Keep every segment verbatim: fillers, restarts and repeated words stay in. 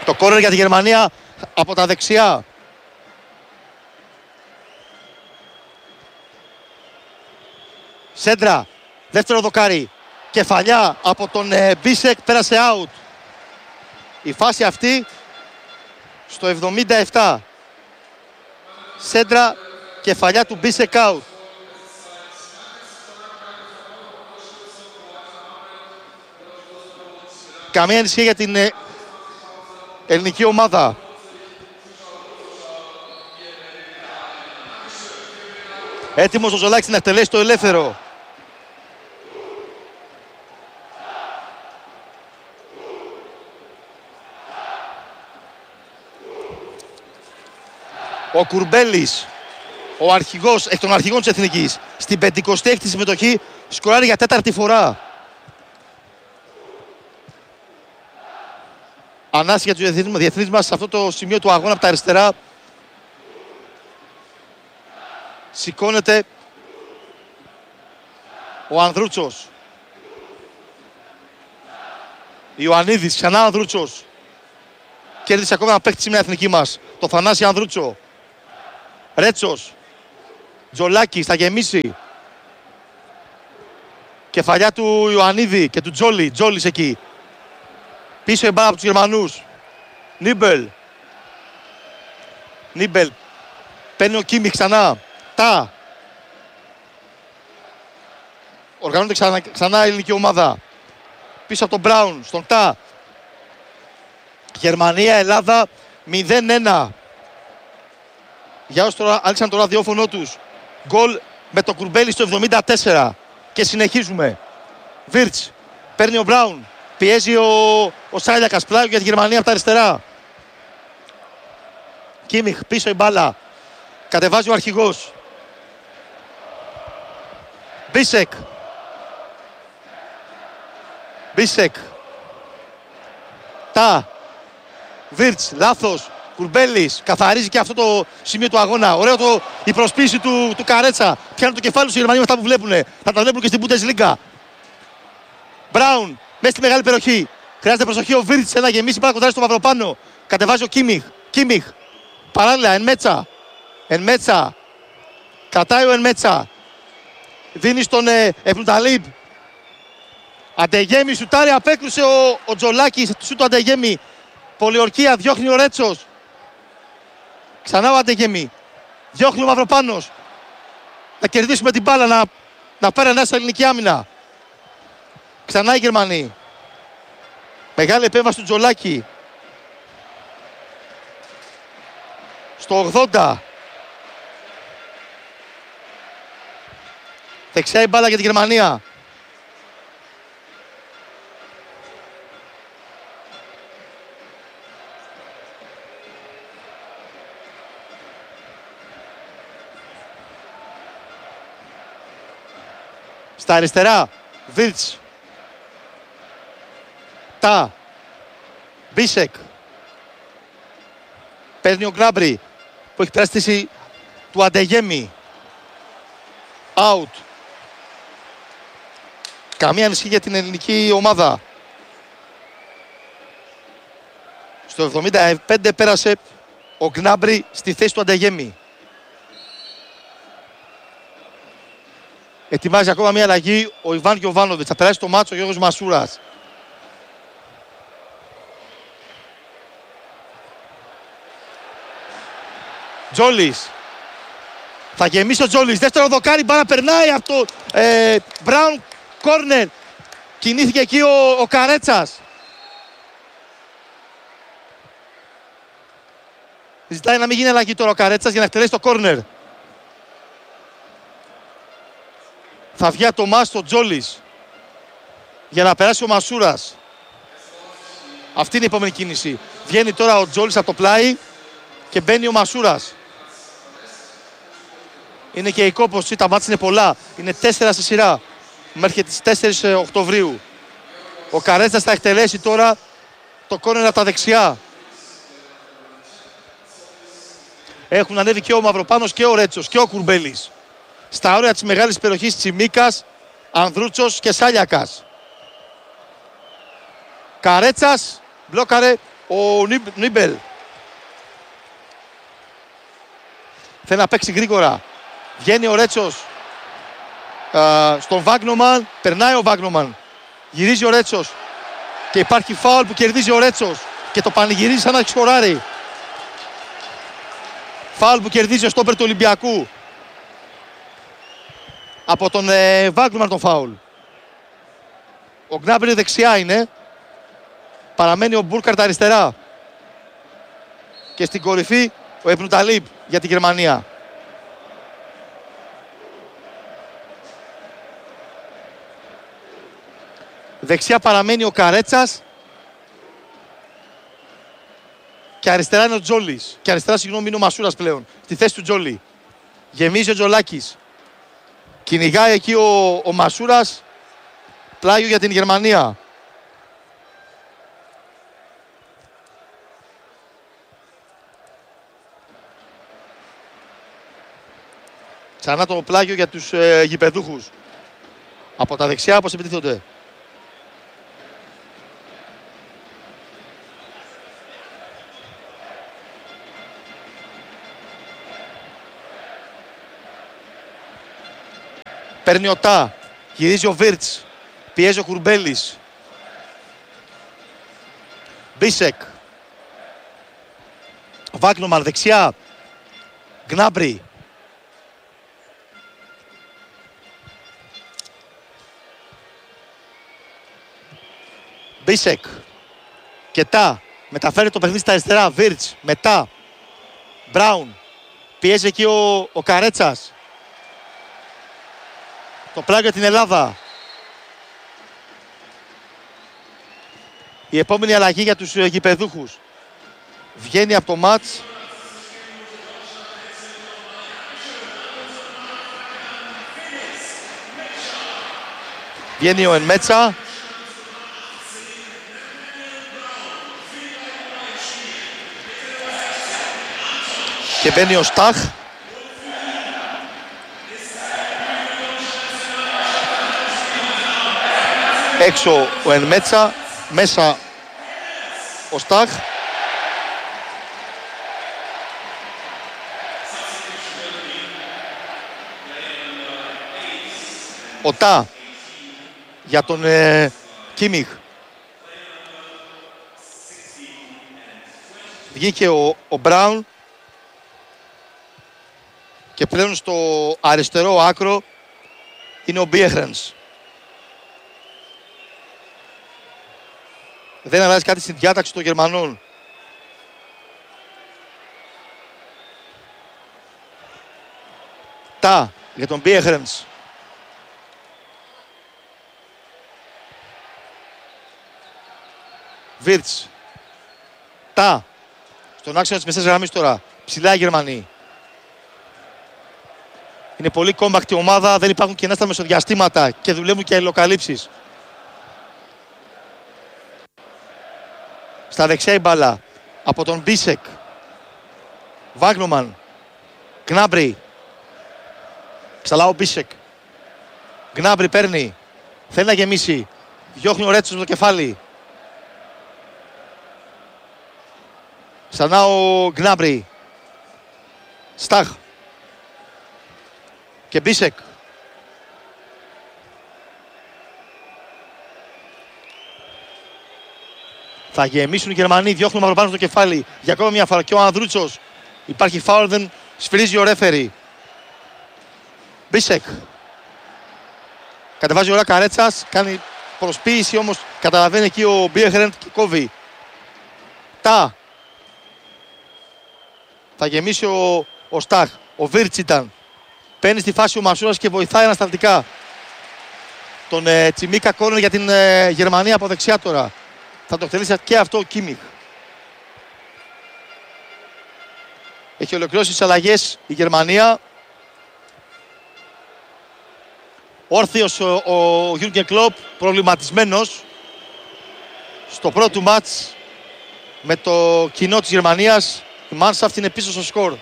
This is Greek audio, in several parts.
Το κόρνερ για τη Γερμανία από τα δεξιά. Σέντρα, δεύτερο δοκάρι. Κεφαλιά από τον ε, Μπίσεκ, πέρασε out. Η φάση αυτή στο εβδομήντα επτά. Σέντρα, κεφαλιά του Μπίσεκ out. Καμία ανησυχία για την ε, ελληνική ομάδα. Έτοιμος ο Ζολάκης να εκτελέσει το ελεύθερο. Ο Κουρμπέλης, ο αρχηγός, εκ των αρχηγών της Εθνικής, στην πεντηκοστή έκτη συμμετοχή, σκοράρει για τέταρτη φορά. Ανάση για τους διεθνείς μας σε αυτό το σημείο του αγώνα από τα αριστερά. Σηκώνεται ο Ανδρούτσος. Ιωαννίδης, ξανά Ανδρούτσος. Κέρδισε ακόμα ένα παίκτη σήμερα εθνική μας, το Θανάση Ανδρούτσο. Ρέτσος. Τζολάκης, θα γεμίσει. Κεφαλιά του Ιωαννίδη και του Τζόλι. Τζόλις εκεί. Πίσω η μπάλα από τους Γερμανούς. Νίμπελ. Νίμπελ. Παίρνει ο Κίμιχ ξανά. Τα. Οργανώνεται ξανά, ξανά η ελληνική ομάδα. Πίσω από τον Μπράουν. Στον Τα. Γερμανία, Ελλάδα μηδέν ένα. Για όσοι τώρα άνοιξαν το ραδιόφωνο τους. Γκολ με το Κουρμπέλι στο εβδομήντα τέσσερα. Και συνεχίζουμε. Βίρτς. Παίρνει ο Μπράουν. Πιέζει ο, ο Σάλιακας, πλάγιο για τη Γερμανία από τα αριστερά. Κίμιχ, πίσω η μπάλα. Κατεβάζει ο αρχηγός. Μπίσεκ. Μπίσεκ. Τα. Βίρτς, λάθος. Κουρμπέλης, καθαρίζει και αυτό το σημείο του αγώνα. Ωραίο το, η προσποίηση του, του Καρέτσα. Πιάνουν το κεφάλι στους Γερμανοί με αυτά που βλέπουν. Θα τα βλέπουν και στην Bundesliga. Μπράουν. Μέσα στη μεγάλη περιοχή. Χρειάζεται προσοχή ο Βίρτς να γεμίσει πάρα κοντά στο Μαυροπάνο. Κατεβάζει ο Κίμιχ. Κίμιχ. Παράλληλα, Ενμέτσα. Ενμέτσα. Κρατάει ο Ενμέτσα. Δίνει στον ε, Επλουταλίμπ. Αντεγέμι, σουτάρει, απέκρουσε ο, ο Τζολάκης. Σουτ του Αντεγέμι. Πολιορκία, διώχνει ο Ρέτσος. Ξανά ο Αντεγέμι. Διώχνει ο Μαυροπάνος. Να κερδίσουμε την μπάλα, να, να πάρει ένα στην ελληνική άμυνα. Ξανά οι Γερμανοί. Μεγάλη επέμβαση του Τζολάκη. Στο ογδόντα. Δεξιά η μπάλα για τη Γερμανία. Στα αριστερά. Βίρτς. Τα. Μπίσεκ. Παίρνει ο Γκνάμπρι που έχει περάσει του Αντεγέμι. Out. Καμία ανησυχία για την ελληνική ομάδα. Στο εβδομήντα πέντε πέρασε ο Γκνάμπρι στη θέση του Αντεγέμι. Ετοιμάζει ακόμα μια αλλαγή ο Ιβάν Γιοβάνοβιτς. Θα περάσει το μάτσο ο Γιώργος Μασούρας. Τζόλις. Θα γεμίσει ο Τζόλις. Δεύτερο δοκάρι, μπάλα περνάει από το ε, Μπράουν κόρνερ. Κινήθηκε εκεί ο, ο Καρέτσας. Ζητάει να μην γίνει αλλαγή τώρα ο Καρέτσας για να εκτελέσει το κόρνερ. Θα βγει το μάς στο Τζόλις για να περάσει ο Μασούρας. Αυτή είναι η επόμενη κίνηση. Βγαίνει τώρα ο Τζόλις από το πλάι και μπαίνει ο Μασούρας. Είναι και η κόπωση, τα μάτια είναι πολλά. Είναι τέσσερα στη σειρά μέχρι τις τέσσερις Οκτωβρίου. Ο Καρέτσας θα εκτελέσει τώρα το κόρνερ από τα δεξιά. Έχουν ανέβει και ο Μαυροπάνος και ο Ρέτσος και ο Κουρμπέλης. Στα όρια της μεγάλης περιοχής Τσιμίκας, Ανδρούτσος και Σάλιακας. Καρέτσας μπλόκαρε ο Νίμπελ. Θέλει να παίξει γρήγορα. Βγαίνει ο Ρέτσος α, στον Βάγνομαν. Περνάει ο Βάγνομαν. Γυρίζει ο Ρέτσος. Και υπάρχει φάουλ που κερδίζει ο Ρέτσος. Και το πανηγυρίζει σαν να έχει σκοράρει. Φάουλ που κερδίζει ο στόπερ του Ολυμπιακού. Από τον ε, Βάγνομαν τον φάουλ. Ο Γκνάμπρι δεξιά είναι. Παραμένει ο Μπούρκαρτ αριστερά. Και στην κορυφή ο Επνουταλίπ για τη Γερμανία. Δεξιά παραμένει ο Καρέτσας. Και αριστερά είναι ο Τζόλης. Και αριστερά, συγγνώμη, είναι ο Μασούρας πλέον. Στη θέση του Τζόλη. Γεμίζει ο Τζολάκης. Κυνηγάει εκεί ο, ο Μασούρας. Πλάγιο για την Γερμανία. Ξανά το πλάγιο για τους ε, γηπεδούχους. Από τα δεξιά όπως επιτίθονται. Παίρνει ο Τά. Γυρίζει ο Βίρτς. Πιέζει ο Κουρμπέλης. Μπίσεκ. Βάγνομαν δεξιά. Γκνάμπρι. Μπίσεκ. Και Τά. Μεταφέρει το παιχνίδι στα αριστερά. Βίρτς. Μετά. Μπράουν. Πιέζει εκεί ο, ο Καρέτσας. Το πλάγιο για την Ελλάδα. Η επόμενη αλλαγή για τους γηπεδούχους. Βγαίνει από το μάτς βγαίνει ο Ενμέτσα. Και μπαίνει ο Στάχ. Έξω ο Ενμέτσα, μέσα ο Στάχ. Ο Τά για τον ε, Κίμιχ. Βγήκε ο, ο Μπράουν. Και πλέον στο αριστερό άκρο είναι ο Μπίεχρενς. Δεν αλλάζει κάτι στην διάταξη των Γερμανών. Τα για τον Μπίεχρενς. Βίρτς. Τα. Στον άξονα της μεσαίας γραμμής τώρα. Ψηλά οι Γερμανοί. Είναι πολύ κόμπακτη ομάδα, δεν υπάρχουν κενά στα μεσοδιαστήματα και δουλεύουν και αλληλοκαλύψεις. Στα δεξιά η μπάλα από τον Μπίσεκ. Βάγνομαν. Γκνάμπρι. Ξαλά ο Μπίσεκ. Γκνάμπρι παίρνει. Θέλει να γεμίσει. Διώχνει ο Ρέτσος με το κεφάλι. Ξανά ο Γκνάμπρι. Στάχ. Και Μπίσεκ. Θα γεμίσουν οι Γερμανοί, διώχνουν μαυροπάνω στο κεφάλι. Για ακόμα μια φορά και ο Ανδρούτσος. Υπάρχει φάουλ, δεν σφυρίζει ο ρέφερι. Μπίσεκ. Κατεβάζει ώρα Καρέτσας, κάνει προσποίηση όμως καταλαβαίνει εκεί ο Μπίεχρεντ και κόβει. Τα. Θα γεμίσει ο, ο Στάχ. Ο Βίρτς ήταν. Παίρνει στη φάση ο Μασούρας και βοηθάει ανασταλτικά τον ε, Τσιμίκα κόρνερ για την ε, Γερμανία από δεξιά τώρα. Θα το εκτελέσει και αυτό ο Κίμιχ. Έχει ολοκληρώσει τις αλλαγές η Γερμανία. Όρθιος ο, ο Γιούργκεν Κλοπ, προβληματισμένος στο πρώτο μάτς με το κοινό της Γερμανίας. Η Μάνσαφτ είναι πίσω στο σκορ.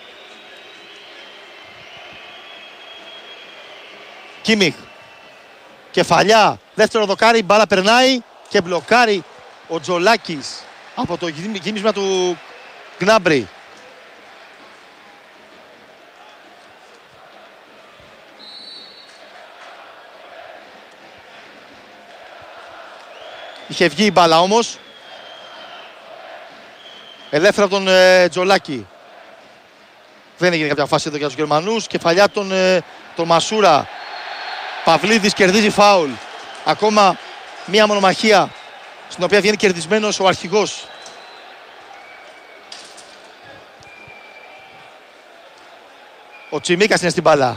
Κίμιχ. Κεφαλιά. Δεύτερο δοκάρι. Μπάλα περνάει και μπλοκάρει ο Τζολάκης. από το γύμισμα του Γκνάμπρι. Είχε βγει η μπάλα όμως. Ελεύθερα από τον ε, Τζολάκη. Δεν έγινε κάποια φάση εδώ για τους Γερμανούς. Κεφαλιά τον, ε, τον Μασούρα. Παυλίδης κερδίζει φάουλ. Ακόμα μία μονομαχία στην οποία βγαίνει κερδισμένος ο αρχηγός. Ο Τσιμίκας είναι στην μπάλα.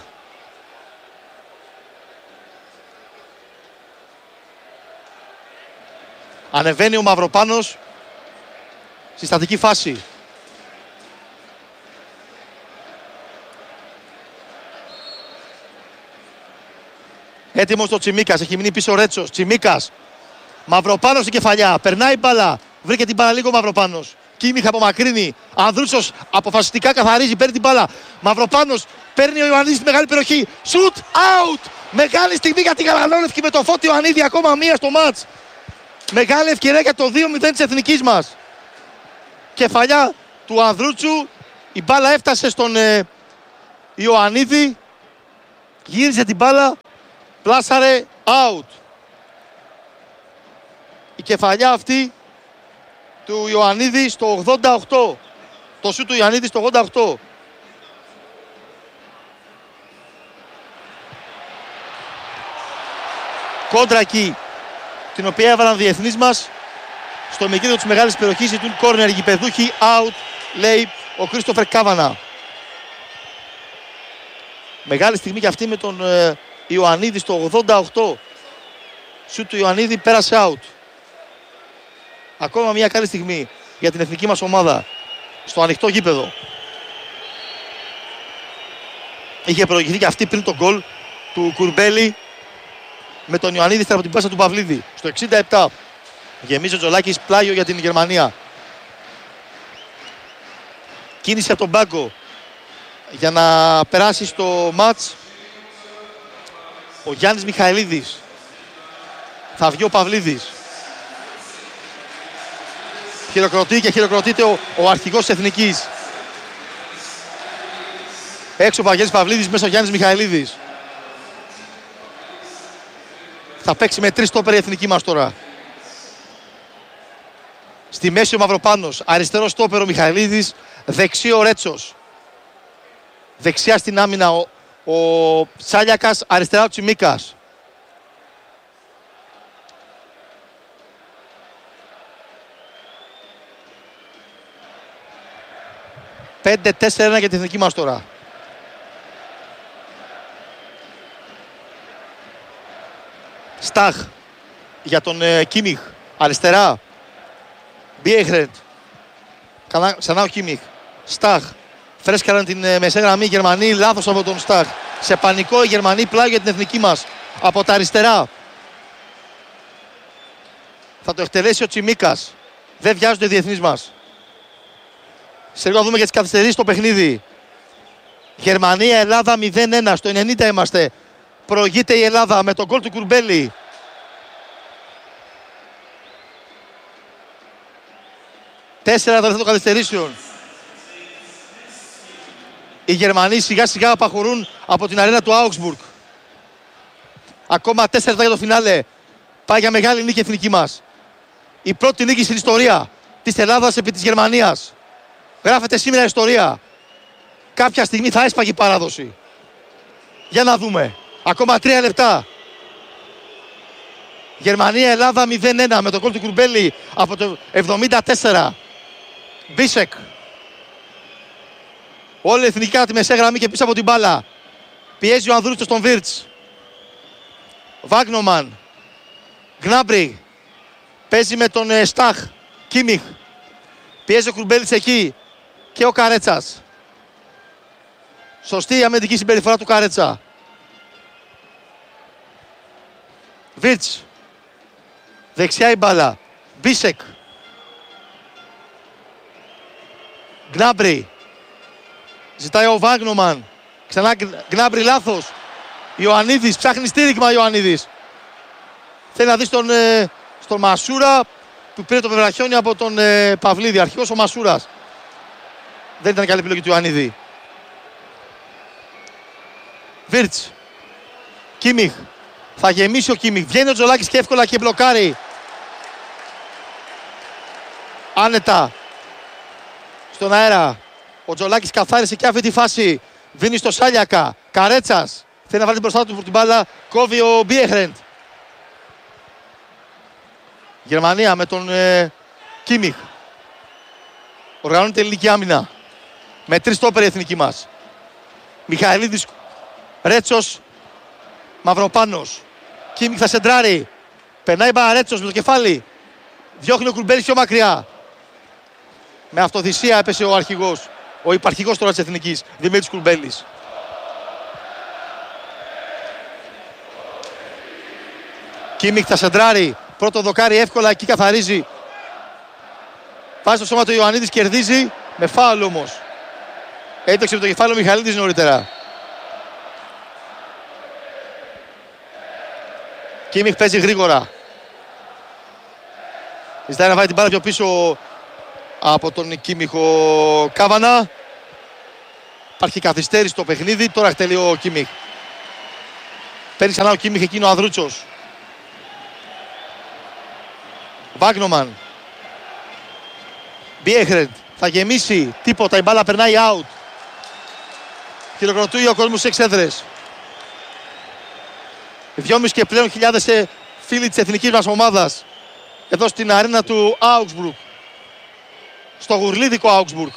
Ανεβαίνει ο Μαυροπάνος στη στατική φάση. Έτοιμος το Τσιμίκας, έχει μείνει πίσω ο Ρέτσος. Τσιμίκας, Μαυροπάνος στην κεφαλιά, περνάει μπάλα, βρήκε την μπάλα λίγο ο Μαυροπάνος. Κίμιχ απομακρύνει, Ανδρούτσος αποφασιστικά καθαρίζει, παίρνει την μπάλα. Μαυροπάνος, παίρνει ο Ιωαννίδης τη μεγάλη περιοχή. Shoot out! Μεγάλη στιγμή για τη Γαλανόλευκη με το Φώτη Ιωαννίδη, ακόμα μία στο μάτς. Μεγάλη ευκαιρία για το δύο μηδέν της εθνικής μας. Κεφαλιά του Ανδρούτσου, η μπάλα έφτασε στον ε, Ιωαννίδη, γύρισε την μπάλα, πλάσαρε out. Η κεφαλιά αυτή του Ιωαννίδη στο ογδόντα οκτώ. Το σούτ του Ιωαννίδη στο ογδόντα οκτώ. Κόντρα εκεί, την οποία έβαλαν διεθνείς μας. Στο ημικύριο της μεγάλης περιοχής ζητούν κόρνερ γηπεδούχοι, out, λέει ο Κρίστοφερ Κάβανα. Μεγάλη στιγμή και αυτή με τον ε, Ιωαννίδη στο ογδόντα οκτώ. Σούτ του Ιωαννίδη πέρασε out. Ακόμα μια καλή στιγμή για την εθνική μας ομάδα στο ανοιχτό γήπεδο. Είχε προηγηθεί και αυτή πριν τον γκολ του Κουρμπέλη με τον Ιωαννίδη από την πάσα του Παυλίδη. Στο εξήντα επτά γεμίζει ο Τζολάκης, πλάγιο για την Γερμανία. Κίνηση από τον πάγκο για να περάσει στο μάτς ο Γιάννης Μιχαηλίδης. Θα βγει ο Παυλίδης. Χειροκροτεί και χειροκροτείται ο, ο αρχηγός της εθνικής. Έξω ο Βαγγέλης Παυλίδης, μέσα ο Γιάννης Μιχαηλίδης. Θα παίξει με τρεις στόπερ η εθνική μας τώρα. Στη μέση ο Μαυροπάνος, αριστερό στόπερ ο Μιχαηλίδης, δεξί ο Ρέτσος. Δεξιά στην άμυνα ο, ο Τσάλιακας, αριστερά ο Τσιμίκας. πέντε τέσσερα ένα για την εθνική μας τώρα. Στάχ για τον ε, Κίμιχ, αριστερά. Μπιέχρεντ. Ξανά ο Κίμιχ. Στάχ. Φρέσκαραν την ε, μεσαία γραμμή οι Γερμανοί. Λάθος από τον Στάχ. Σε πανικό οι Γερμανοί, πλάγιο για την εθνική μας. Από τα αριστερά. Θα το εκτελέσει ο Τσιμίκας. Δεν βιάζονται οι διεθνείς μας. Σε λίγο να δούμε για τις καθυστερήσεις στο παιχνίδι. Γερμανία-Ελλάδα μηδέν ένα. Στο ενενήντα είμαστε. Προηγείται η Ελλάδα με τον γκολ του Κουρμπέλη. Τέσσερα τα των καθυστερήσεων. Οι Γερμανοί σιγά σιγά απαχωρούν από την αρένα του Augsburg. Ακόμα τέσσερα για το φινάλε. Πάει για μεγάλη νίκη η εθνική μας. Η πρώτη νίκη στην ιστορία της Ελλάδας επί της Γερμανίας. Γράφεται σήμερα ιστορία. Κάποια στιγμή θα έσπαγε η παράδοση. Για να δούμε. Ακόμα τρία λεπτά. Γερμανία-Ελλάδα μηδέν ένα με τον γκολ του Κουρμπέλη από το εβδομήντα τέσσερα. Μπίσεκ. Όλη η εθνική κατά τη μεσαία γραμμή και πίσω από την μπάλα. Πιέζει ο Ανδρούτσος τον Βίρτς. Βάγνομαν. Γκνάμπρι. Παίζει με τον ε, Στάχ. Κίμιχ. Πιέζει ο Κουρμπέλης εκεί. Και ο Καρέτσας. Σωστή η αμυντική συμπεριφορά του Καρέτσα. Βίρτς. Δεξιά η μπάλα. Μπίσεκ. Γκνάμπρι. Ζητάει ο Βάγνομαν. Ξανά Γκνάμπρι, λάθος. Ιωαννίδης, ψάχνει στήριγμα Ιωαννίδης. Θέλει να δει στον, ε, στον Μασούρα. που πήρε το Βεβραχιόνι από τον ε, Παυλίδη. Αρχηγός ο Μασούρας. Δεν ήταν καλή επιλογή του Ιωαννίδη. Βίρτς. Κίμιχ. Θα γεμίσει ο Κίμιχ. Βγαίνει ο Τζολάκης και εύκολα και μπλοκάρει. Άνετα. Στον αέρα. Ο Τζολάκης καθάρισε και αυτή τη φάση. Δίνει στο Σάλιακα. Καρέτσας. Θέλει να βάλει μπροστά του την μπάλα. Κόβει ο Μπιέχρεντ. Γερμανία με τον ε, Κίμιχ. Οργανώνεται ελληνική άμυνα. Με τρεις στόπερ η εθνική μας. Μιχαηλίδης, Ρέτσος, Μαυροπάνος. Κίμιχ θα σεντράρει. Περνάει Μπαρέτσος με το κεφάλι. Διώχνει ο Κουρμπέλης πιο μακριά. Με αυτοθυσία έπεσε ο αρχηγός. Ο υπαρχηγός τώρα της εθνικής. Δημήτρης Κουρμπέλης. Κίμιχ θα σεντράρει. Πρώτο δοκάρι εύκολα, εκεί καθαρίζει. Βάζει το σώμα του Ιωαννίδης, κερδίζει. Με φάουλ όμως. Έπαιξε με το κεφάλι ο Μιχαηλίδης νωρίτερα. Κίμιχ παίζει γρήγορα. Ζητάει να βάλει την μπάλα πιο πίσω από τον Κίμιχ ο Κάβανα. Υπάρχει καθυστέρηση στο παιχνίδι. Τώρα εκτελεί ο Κίμιχ. Παίρνει ξανά ο Κίμιχ, εκείνο ο Ανδρούτσος. Βάγνομαν. Μπιέχρεντ. Θα γεμίσει. Τίποτα. Η μπάλα περνάει out. Χειροκροτούει ο κόσμος στις εξέδρες. Δυόμισι και πλέον χιλιάδες φίλοι της εθνικής μας ομάδας. Εδώ στην αρένα του Augsburg. Στο γουρλίδικο Augsburg.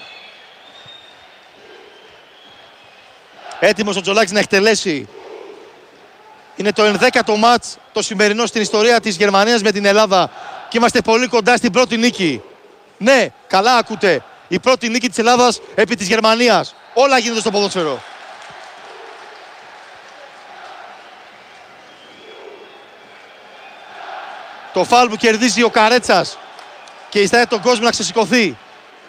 Έτοιμος ο Τζολάκης να εκτελέσει. Είναι το ενδέκατο μάτς το σημερινό στην ιστορία της Γερμανίας με την Ελλάδα. Και είμαστε πολύ κοντά στην πρώτη νίκη. Ναι, καλά ακούτε. Η πρώτη νίκη της Ελλάδας επί της Γερμανίας. Όλα γίνονται στο ποδόσφαιρο. Το φάουλ που κερδίζει ο Καρέτσας και ιστάει τον κόσμο να ξεσηκωθεί.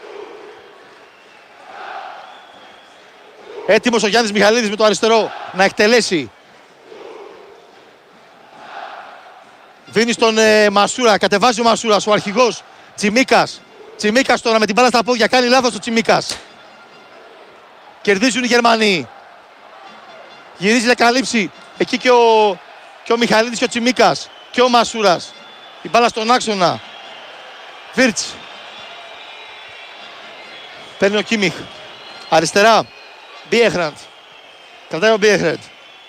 Έτοιμος ο Γιάννης Μιχαηλίδης με το αριστερό να εκτελέσει. Δίνει στον ε, Μασούρα, κατεβάζει ο Μασούρας, ο αρχηγός. Τσιμίκας. Τσιμίκας τώρα με την μπάλα στα πόδια, κάνει λάθος ο Τσιμίκας. Κερδίζουν οι Γερμανοί. Γυρίζει να καλύψει. Εκεί και ο, και ο Μιχαηλίδης και ο Τσιμίκας. Και ο Μασούρας. Η μπάλα στον άξονα. Βίρτς. Παίρνει ο Κίμιχ. Αριστερά. Μπιέχρεντ. Κρατάει ο Μπιέχρεντ.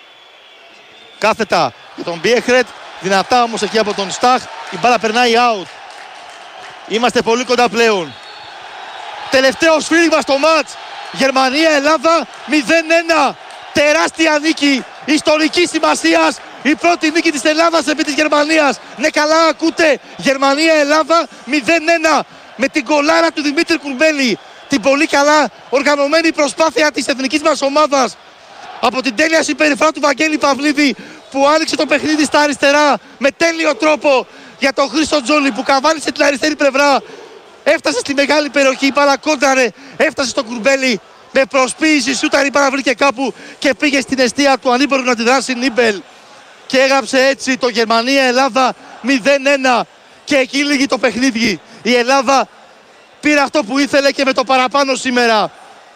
Κάθετα για τον Μπιέχρεντ. Δυνατά όμως εκεί από τον Σταχ. Η μπάλα περνάει out. Είμαστε πολύ κοντά πλέον. Τελευταίο σφύριγμα στο μάτς. Γερμανία-Ελλάδα μηδέν ένα. Τεράστια νίκη ιστορικής σημασίας. Η πρώτη νίκη της Ελλάδας επί της Γερμανίας. Ναι, καλά ακούτε. Γερμανία-Ελλάδα μηδέν ένα. Με την κολάρα του Δημήτρη Κουρμπέλη. Την πολύ καλά οργανωμένη προσπάθεια της εθνικής μας ομάδας. Από την τέλεια συμπεριφορά του Βαγγέλη Παυλίδη που άνοιξε το παιχνίδι στα αριστερά με τέλειο τρόπο για τον Χρήστο Τζόλι που καβάλισε την αριστερή πλευρά. Έφτασε στη μεγάλη περιοχή, η μπάλα κόνταρε, έφτασε στο Κουρμπέλη. Με προσποίηση σούταρη η μπάλα βρήκε κάπου και πήγε στην αιστεία του ανήμπορου να τη δράσει Νίμπελ. Και έγραψε έτσι το Γερμανία-Ελλάδα μηδέν ένα. Και εκεί λύγει το παιχνίδι. Η Ελλάδα πήρε αυτό που ήθελε και με το παραπάνω σήμερα.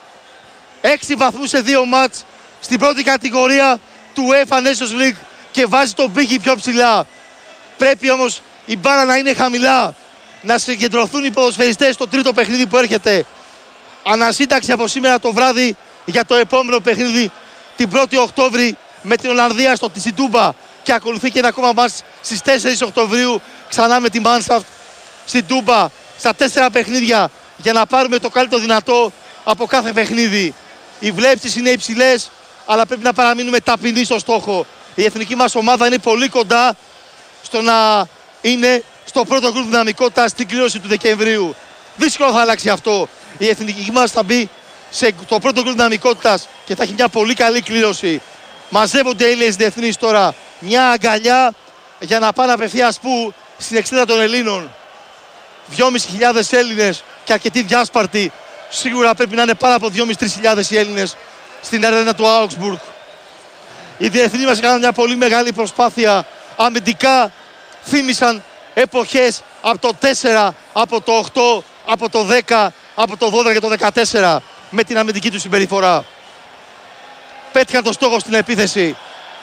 Έξι βαθμούς σε δύο μάτς στην πρώτη κατηγορία του UEFA Nations League και βάζει τον πύχη πιο ψηλά. Πρέπει όμως η μπάλα να είναι χαμηλά. Να συγκεντρωθούν οι ποδοσφαιριστές στο τρίτο παιχνίδι που έρχεται. Ανασύνταξη από σήμερα το βράδυ για το επόμενο παιχνίδι την πρώτη Οκτώβρη με την Ολλανδία στο Τισιτούμπα. Και ακολουθεί και ένα ακόμα μάτς στις τέσσερις Οκτωβρίου ξανά με τη Μάνσαφτ στην Τούμπα. Στα τέσσερα παιχνίδια για να πάρουμε το καλύτερο δυνατό από κάθε παιχνίδι. Οι βλέψεις είναι υψηλές, αλλά πρέπει να παραμείνουμε ταπεινοί στο στόχο. Η εθνική μας ομάδα είναι πολύ κοντά στο να είναι στο πρώτο γκρουπ δυναμικότητα στην κλήρωση του Δεκεμβρίου. Δύσκολο θα αλλάξει αυτό. Η εθνική μας θα μπει σε το πρώτο γκρουπ δυναμικότητας και θα έχει μια πολύ καλή κλήρωση. Μαζεύονται οι Έλληνες διεθνείς τώρα. Μια αγκαλιά για να πάνε απευθείας που στην εξέδρα των Ελλήνων. δυόμισι χιλιάδες Έλληνες και αρκετοί διάσπαρτοι. Σίγουρα πρέπει να είναι πάρα από δυόμισι με τρεις χιλιάδες οι Έλληνες στην αρένα του Augsburg. Οι διεθνείς μας έκαναν μια πολύ μεγάλη προσπάθεια. Αμυντικά θύμισαν εποχές από το τέσσερα, από το οκτώ, από το δέκα, από το δώδεκα και το δεκατέσσερα με την αμυντική του συμπεριφορά. Πέτυχαν το στόχο στην επίθεση.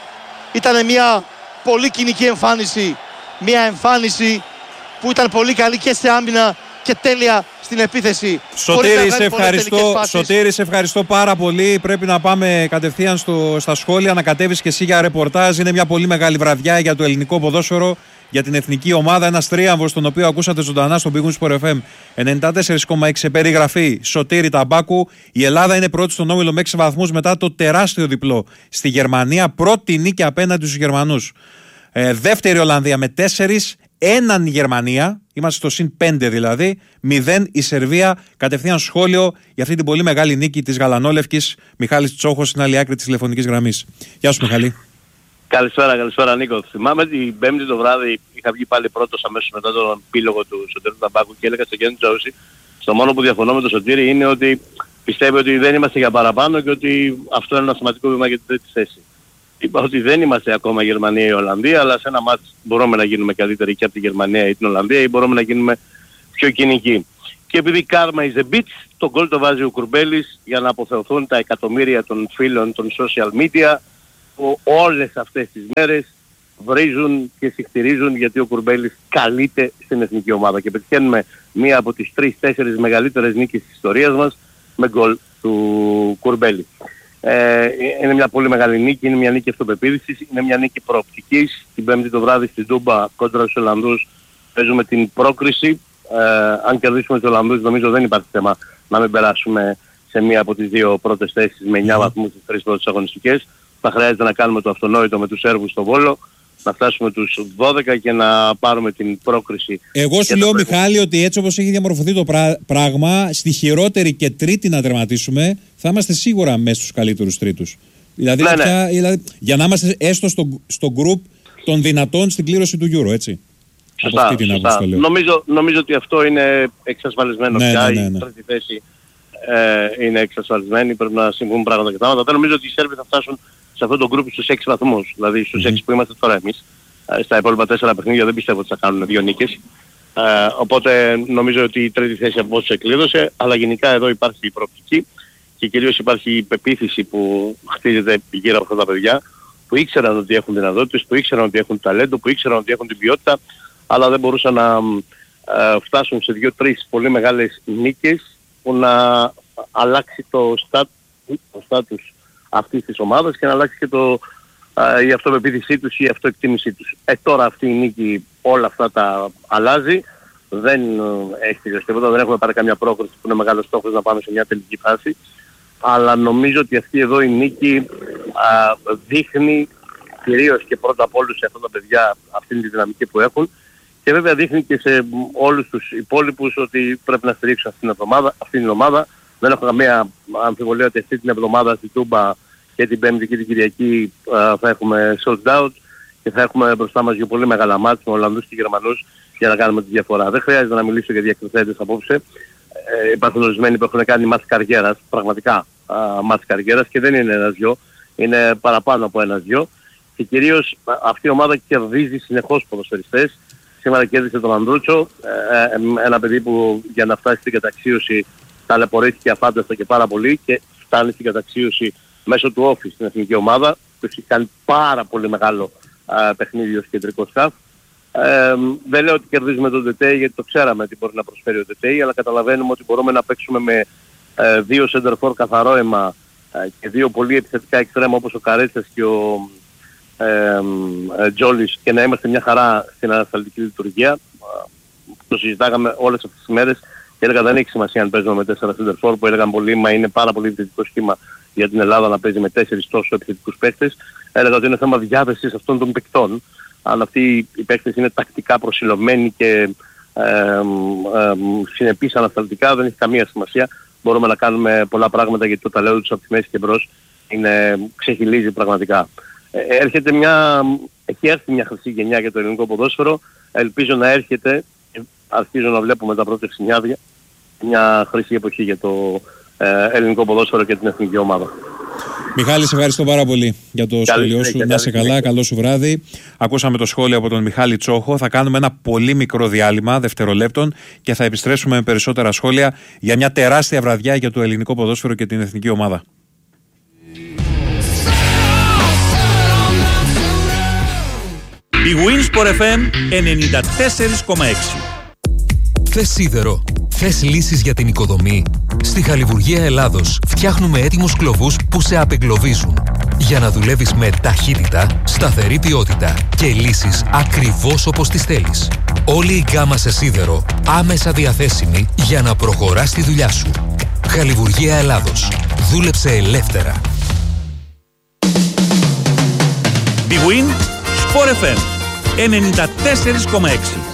Ήταν μια πολύ κοινική εμφάνιση, μια εμφάνιση που ήταν πολύ καλή και σε άμυνα και τέλεια στην επίθεση. Σωτήρη, σε ευχαριστώ, Σωτήρη, σε ευχαριστώ πάρα πολύ. Πρέπει να πάμε κατευθείαν στο, στα σχόλια, να κατέβεις και εσύ για ρεπορτάζ. Είναι μια πολύ μεγάλη βραδιά για το ελληνικό ποδόσφαιρο, για την εθνική ομάδα. Ένας τρίαμβος, τον οποίο ακούσατε ζωντανά στον Big Win Sport εφ εμ ενενήντα τέσσερα κόμμα έξι σε περιγραφή Σωτήρη Ταμπάκου. Η Ελλάδα είναι πρώτη στον όμιλο με έξι βαθμούς μετά το τεράστιο διπλό στη Γερμανία. Πρώτη νίκη απέναντι στους Γερμανούς. Ε, δεύτερη Ολλανδία με τέσσερις. Έναν η Γερμανία, είμαστε στο συν πέντε δηλαδή, μηδέν η Σερβία. Κατευθείαν σχόλιο για αυτή την πολύ μεγάλη νίκη της Γαλανόλευκης. Μιχάλης Τσόχος στην άλλη άκρη της τηλεφωνικής γραμμής. Γεια σου Μιχάλη. Καλησπέρα, καλησπέρα Νίκο. Θυμάμαι την Πέμπτη το βράδυ είχα βγει πάλι πρώτος αμέσως μετά τον πύλογο του Σωτήρη Ταμπάκου και έλεγα στο Γιάννη Τζόουση, στο μόνο που διαφωνώ με τον Σωτήρη είναι ότι πιστεύει ότι δεν είμαστε για παραπάνω και ότι αυτό είναι ένα σημαντικό βήμα για την τρίτη θέση. Είπα ότι δεν είμαστε ακόμα Γερμανία ή Ολλανδία, αλλά σε ένα μάτς μπορούμε να γίνουμε καλύτεροι και από τη Γερμανία ή την Ολλανδία ή μπορούμε να γίνουμε πιο κοινικοί. Και επειδή karma is a bitch, το γκολ το βάζει ο Κουρμπέλης για να αποθεωθούν τα εκατομμύρια των φίλων των social media που όλες αυτές τις μέρες βρίζουν και συχτηρίζουν γιατί ο Κουρμπέλης καλείται στην εθνική ομάδα. Και πετυχαίνουμε μία από τις τρεις-τέσσερις μεγαλύτερες νίκες της ιστορίας μας με γκολ του Κουρμπέλη. Ε, είναι μια πολύ μεγάλη νίκη, είναι μια νίκη αυτοπεποίθησης, είναι μια νίκη προοπτικής. Την Πέμπτη το βράδυ στην Τούμπα κόντρα στους Ολλανδούς παίζουμε την πρόκριση. Ε, αν κερδίσουμε τους Ολλανδούς νομίζω δεν υπάρχει θέμα να μην περάσουμε σε μία από τις δύο πρώτες θέσεις με εννιά βαθμούς στις τρεις πρώτες αγωνιστικές. Θα χρειάζεται να κάνουμε το αυτονόητο με τους Σέρβους στο Βόλο, να φτάσουμε τους δώδεκα και να πάρουμε την πρόκριση. Εγώ σου λέω Μιχάλη ότι έτσι όπως έχει διαμορφωθεί το πράγμα, στη χειρότερη και τρίτη να τερματίσουμε, θα είμαστε σίγουρα μέσα στους καλύτερους τρίτους. Δηλαδή, ναι, πια, ναι. δηλαδή για να είμαστε έστω στο, στο group των δυνατών στην κλήρωση του Euro, έτσι. Σωστά, αυτή την σωστά. Νομίζω, νομίζω ότι αυτό είναι εξασφαλισμένο ναι, πια. Ναι, ναι, ναι. Η τρίτη θέση ε, είναι εξασφαλισμένη, πρέπει να συμβούν πράγματα και πράγματα. Δεν νομίζω ότι οι Σέρβοι θα φτάσουν σε αυτό το group στους έξι βαθμούς, δηλαδή στους mm-hmm. έξι που είμαστε τώρα εμείς. Ε, στα υπόλοιπα τέσσερα παιχνίδια δεν πιστεύω ότι θα κάνουν δύο νίκες. Ε, οπότε νομίζω ότι η τρίτη θέση από όσους εκλείδωσε, αλλά γενικά εδώ υπάρχει η προοπτική και κυρίως υπάρχει η πεποίθηση που χτίζεται γύρω από αυτά τα παιδιά, που ήξεραν ότι έχουν δυνατότητες, που ήξεραν ότι έχουν ταλέντο, που ήξεραν ότι έχουν την ποιότητα, αλλά δεν μπορούσαν να ε, φτάσουν σε δύο-τρεις πολύ μεγάλες νίκες που να αλλάξει το στάτους αυτής της ομάδας και να αλλάξει και το, α, η αυτοπεποίθησή τους ή η αυτοεκτίμησή τους. Ε, τώρα αυτή η νίκη όλα αυτά τα αλλάζει. Δεν ε, έχει τελειώσει τίποτα, δεν έχουμε πάρει καμιά πρόκληση που είναι μεγάλος στόχος να πάμε σε μια τελική φάση. Αλλά νομίζω ότι αυτή εδώ η νίκη α, δείχνει κυρίως και πρώτα απ' όλους σε αυτά τα παιδιά αυτήν τη δυναμική που έχουν και βέβαια δείχνει και σε όλους τους υπόλοιπους ότι πρέπει να στηρίξουν αυτήν την εβδομάδα, αυτήν την ομάδα. Δεν έχω καμία αμφιβολία ότι αυτή την εβδομάδα στην Τούμπα και την Πέμπτη και την Κυριακή uh, θα έχουμε sold out και θα έχουμε μπροστά μας δύο πολύ μεγάλα μάτς με Ολλανδούς και Γερμανούς για να κάνουμε τη διαφορά. Δεν χρειάζεται να μιλήσω για διακριθέντες απόψε. Ε, υπάρχουν ορισμένοι που έχουν κάνει μάτς καριέρας, πραγματικά uh, μάτς καριέρας και δεν είναι ένας-δυο, είναι παραπάνω από ένας-δυο και κυρίως uh, αυτή η ομάδα κερδίζει συνεχώς ποδοσφαιριστές. Σήμερα κέρδισε τον Ανδρούτσο, ε, ένα παιδί που για να φτάσει στην καταξίωση ταλαιπωρήθηκε αφάνταστα και πάρα πολύ και φτάνει στην καταξίωση μέσω του όφη στην εθνική ομάδα που έχει κάνει πάρα πολύ μεγάλο α, παιχνίδι ως κεντρικό σκαφ. Ε, δεν λέω ότι κερδίζουμε τον Τετέι γιατί το ξέραμε τι μπορεί να προσφέρει ο Τετέι, αλλά καταλαβαίνουμε ότι μπορούμε να παίξουμε με ε, δύο σεντερφόρ καθαρό αίμα ε, και δύο πολύ επιθετικά εξτρέμα όπως ο Καρέτσας και ο ε, ε, Τζόλης και να είμαστε μια χαρά στην ανασταλτική λειτουργία. Το συζητάγαμε όλες αυτές τις μέρες και έλεγα δεν έχει σημασία αν παίζουμε με τέσσερα center-for που έλεγαν πολλοί, μα είναι πάρα πολύ επιθετικό σχήμα για την Ελλάδα να παίζει με τέσσερις τόσο επιθετικούς παίκτες. Έλεγα ότι είναι θέμα διάθεσης αυτών των παικτών. Αν αυτοί οι παίκτες είναι τακτικά προσιλωμένοι και ε, ε, ε, συνεπείς ανασταλτικά δεν έχει καμία σημασία. Μπορούμε να κάνουμε πολλά πράγματα γιατί το ταλέντο τους από τη μέση και μπρος είναι, ξεχυλίζει πραγματικά. Ε, έρχεται μια, έχει έρθει μια χρυσή γενιά για το ελληνικό ποδόσφαιρο. Ελπίζω να έρχεται. Αρχίζω να βλέπουμε τα πρώτα σημάδια, μια χρυσή εποχή για το ε, ελληνικό ποδόσφαιρο και την εθνική ομάδα. Μιχάλη, σε ευχαριστώ πάρα πολύ για το σχόλιο σου. Να είσαι καλά, καλό σου βράδυ. Ακούσαμε το σχόλιο από τον Μιχάλη Τσόχο. Θα κάνουμε ένα πολύ μικρό διάλειμμα δευτερολέπτων και θα επιστρέψουμε με περισσότερα σχόλια για μια τεράστια βραδιά για το ελληνικό ποδόσφαιρο και την εθνική ομάδα. Η Winsport εφ εμ ενενήντα τέσσερα κόμμα έξι. Θες σίδερο, θες λύσεις για την οικοδομή. Στη Χαλιβουργία Ελλάδος φτιάχνουμε έτοιμους κλωβούς που σε απεγκλωβίζουν. Για να δουλεύεις με ταχύτητα, σταθερή ποιότητα και λύσεις ακριβώς όπως τις θέλεις. Όλη η γκάμα σε σίδερο άμεσα διαθέσιμη για να προχωράς τη δουλειά σου. Χαλιβουργία Ελλάδος. Δούλεψε ελεύθερα. Big Win Sport εφ εμ ενενήντα τέσσερα κόμμα έξι.